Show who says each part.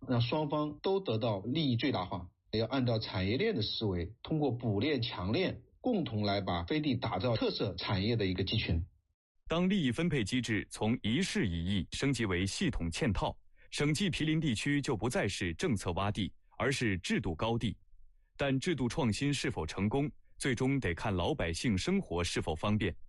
Speaker 1: 让双方都得到利益最大化。要按照产业链的思维，通过补链强链，共同来把飞地打造特色产业的一个集群。
Speaker 2: 当利益分配机制从一事一议升级为系统嵌套，省际毗邻地区就不再是政策洼地，而是制度高地。但制度创新是否成功，最终得看老百姓生活是否方便。